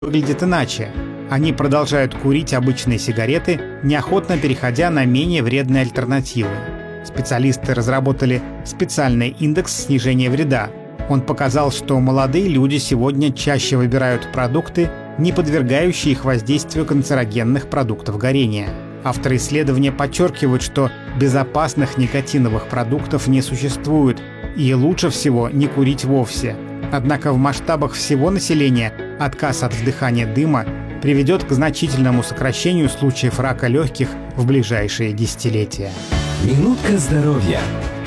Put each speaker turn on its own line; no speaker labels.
выглядит иначе. Они продолжают курить обычные сигареты, неохотно переходя на менее вредные альтернативы. Специалисты разработали специальный индекс снижения вреда. Он показал, что молодые люди сегодня чаще выбирают продукты, не подвергающие их воздействию канцерогенных продуктов горения. Авторы исследования подчеркивают, что безопасных никотиновых продуктов не существует, и лучше всего не курить вовсе. Однако в масштабах всего населения отказ от вдыхания дыма приведет к значительному сокращению случаев рака легких в ближайшие десятилетия.
Минутка здоровья.